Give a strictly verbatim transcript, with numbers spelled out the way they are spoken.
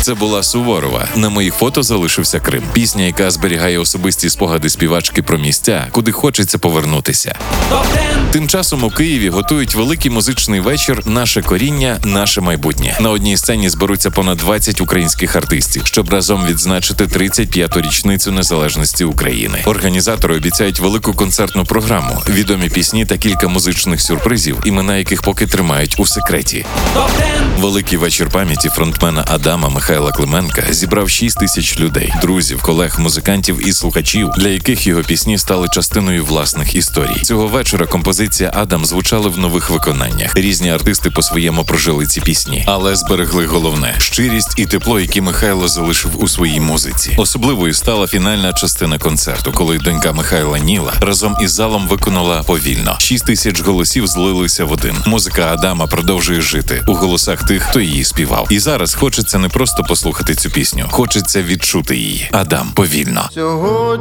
Це була Суворова. На моїх фото залишився Крим. Пісня, яка зберігає особисті спогади співачки про місця, куди хочеться повернутися. Тим часом у Києві готують великий музичний вечір «Наше коріння, наше майбутнє». На одній сцені зберуться понад двадцять українських артистів, щоб разом відзначити тридцять п'яту річницю незалежності України. Організатори обіцяють велику концертну програму, відомі пісні та кілька музичних сюрпризів, імена яких поки тримають у секреті. Великий вечір пам'яті фронтмена Адама Михайла Клименка зібрав шість тисяч людей, друзів, колег, музикантів і слухачів, для яких його пісні стали частиною власних історій. Цього вечора композиція «Адам» звучали в нових виконаннях. Різні артисти по-своєму прожили ці пісні, але зберегли головне – щирість і тепло, які Михайло залишив у своїй музиці. Особливою стала фінальна частина концерту, коли донька Михайла Ніла разом із залом виконала «Повільно». Шість тисяч голосів злилися в один. Музика Адама продовжує жити у голосах тих, хто її співав. І зараз хочеться не просто послухати цю пісню, хочеться відчути її. Адам, «Повільно».